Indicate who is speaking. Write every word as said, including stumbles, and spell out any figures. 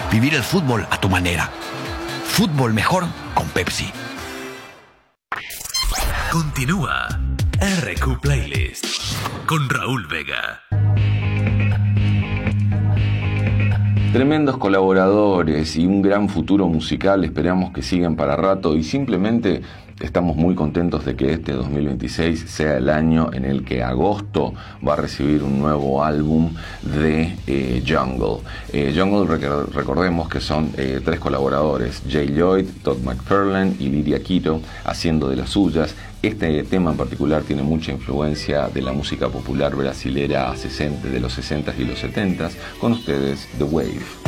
Speaker 1: Vivir el fútbol a tu manera. Fútbol mejor con Pepsi.
Speaker 2: Continúa R Q Playlist con Raúl Vega.
Speaker 3: Tremendos colaboradores y un gran futuro musical, esperamos que sigan para rato y simplemente estamos muy contentos de que este dos mil veintiséis sea el año en el que agosto va a recibir un nuevo álbum de eh, Jungle. Eh, Jungle, rec- recordemos que son eh, tres colaboradores, Jay Lloyd, Todd McFarlane y Lydia Quito, haciendo de las suyas. Este tema en particular tiene mucha influencia de la música popular brasilera sesenta, de los sesentas y los setentas. Con ustedes, The Wave.